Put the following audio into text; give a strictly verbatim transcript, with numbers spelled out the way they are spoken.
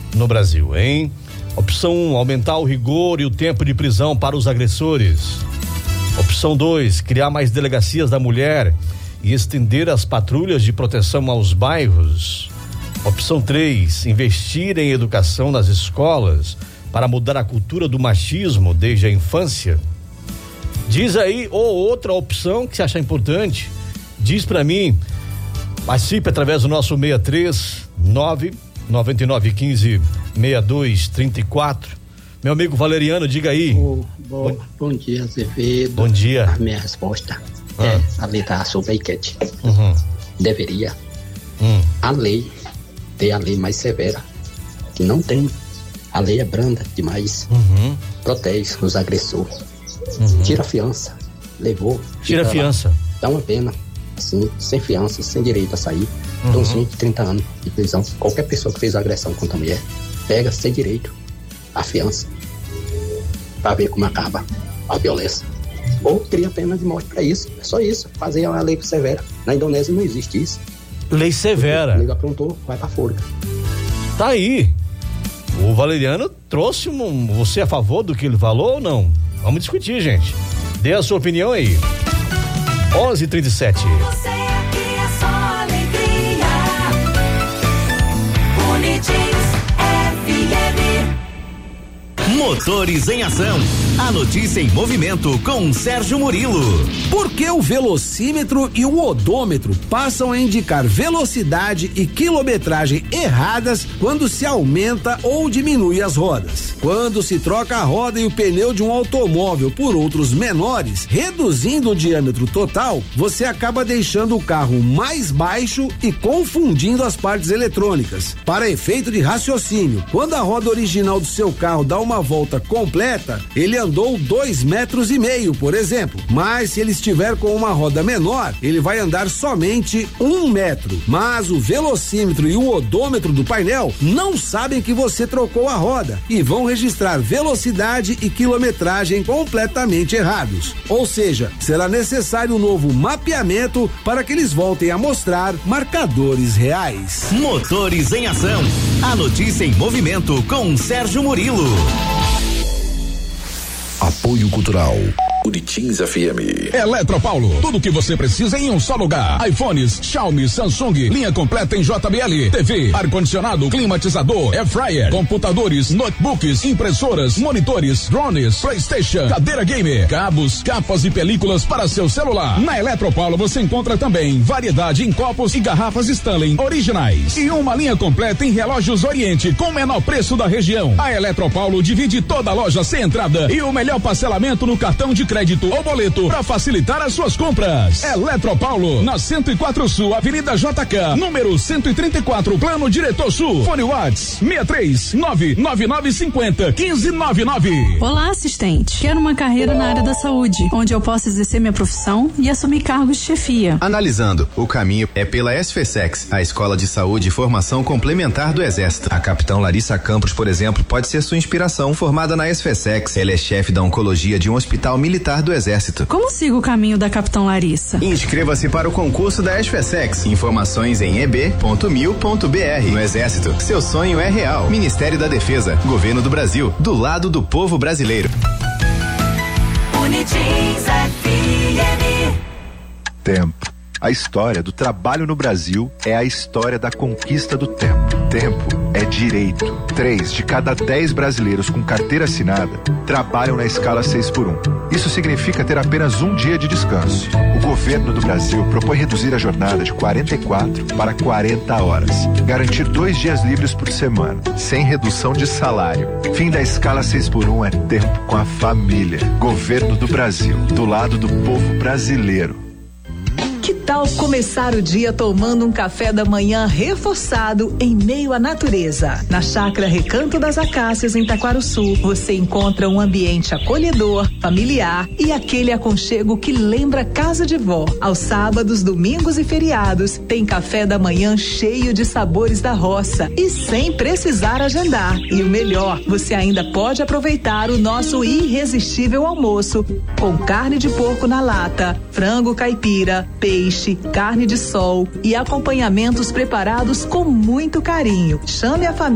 no Brasil, hein? Opção um, aumentar o rigor e o tempo de prisão para os agressores. Opção dois, criar mais delegacias da mulher e estender as patrulhas de proteção aos bairros. Opção três, investir em educação nas escolas para mudar a cultura do machismo desde a infância. Diz aí, ou outra opção que você acha importante, diz pra mim, participe através do nosso seis três nove nove nove um cinco seis dois três quatro. Meu amigo Valeriano, diga aí. Oh, bom, bom dia, Azevedo. Bom dia. A minha resposta ah. é a letra A sobre a enquete. Uhum. Deveria Hum. a lei ter a lei mais severa, que não tem. A lei é branda demais. Uhum. Protege os agressores. Uhum. Tira a fiança. Levou. Tira a fiança. Lá. Dá uma pena. Assim, sem fiança, sem direito a sair. Uhum. Então, uns vinte, trinta anos de prisão. Qualquer pessoa que fez agressão contra a mulher, pega sem direito a fiança. Pra ver como acaba a violência. Ou cria pena de morte pra isso. É só isso. Fazer uma lei severa. Na Indonésia não existe isso. Lei severa. O nego aprontou, vai pra forca. Tá aí. O Valeriano trouxe um. Você é a favor do que ele falou ou não? Vamos discutir, gente. Dê a sua opinião aí. onze e trinta e sete. Você aqui é só alegria. Bonitinhos F M. Motores em Ação. A notícia em movimento com Sérgio Murilo. Por que o velocímetro e o odômetro passam a indicar velocidade e quilometragem erradas quando se aumenta ou diminui as rodas? Quando se troca a roda e o pneu de um automóvel por outros menores, reduzindo o diâmetro total, você acaba deixando o carro mais baixo e confundindo as partes eletrônicas. Para efeito de raciocínio, quando a roda original do seu carro dá uma volta completa, ele andou dois metros e meio, por exemplo. Mas se ele estiver com uma roda menor, ele vai andar somente um metro. Mas o velocímetro e o odômetro do painel não sabem que você trocou a roda e vão registrar velocidade e quilometragem completamente errados. Ou seja, será necessário um novo mapeamento para que eles voltem a mostrar marcadores reais. Motores em Ação. A notícia em movimento com Sérgio Murilo. Apoio Cultural Buritins F M. Eletropaulo, tudo o que você precisa em um só lugar. iPhones, Xiaomi, Samsung, linha completa em J B L, T V, ar-condicionado, climatizador, air fryer, computadores, notebooks, impressoras, monitores, drones, PlayStation, cadeira gamer, cabos, capas e películas para seu celular. Na Eletropaulo você encontra também variedade em copos e garrafas Stanley originais e uma linha completa em relógios Oriente com o menor preço da região. A Eletropaulo divide toda a loja sem entrada e o melhor parcelamento no cartão de crédito ou boleto para facilitar as suas compras. Eletropaulo, na cento e quatro Sul, Avenida J K, número cento e trinta e quatro, Plano Diretor Sul. Fone Whats seis três nove nove nove cinco zero um cinco nove nove. Olá, assistente. Quero uma carreira na área da saúde, onde eu possa exercer minha profissão e assumir cargos de chefia. Analisando, o caminho é pela SFSEX, a Escola de Saúde e Formação Complementar do Exército. A capitão Larissa Campos, por exemplo, pode ser sua inspiração. Formada na SFSEX, ela é chefe da oncologia de um hospital militar do Exército. Como sigo o caminho da capitão Larissa? Inscreva-se para o concurso da SFSEX. Informações em e b ponto mil ponto b r. No Exército, seu sonho é real. Ministério da Defesa, Governo do Brasil, do lado do povo brasileiro. Buritins F M. Tempo. A história do trabalho no Brasil é a história da conquista do tempo. Tempo é direito. Três de cada dez brasileiros com carteira assinada trabalham na escala seis por um. Isso significa ter apenas um dia de descanso. O governo do Brasil propõe reduzir a jornada de quarenta e quatro para quarenta horas. Garantir dois dias livres por semana, sem redução de salário. Fim da escala seis por um é tempo com a família. Governo do Brasil, do lado do povo brasileiro. Que tal começar o dia tomando um café da manhã reforçado em meio à natureza? Na Chácara Recanto das Acácias, em Taquarussu, você encontra um ambiente acolhedor, familiar e aquele aconchego que lembra casa de vó. Aos sábados, domingos e feriados, tem café da manhã cheio de sabores da roça e sem precisar agendar. E o melhor, você ainda pode aproveitar o nosso irresistível almoço com carne de porco na lata, frango caipira, peixe, carne de sol e acompanhamentos preparados com muito carinho. Chame a família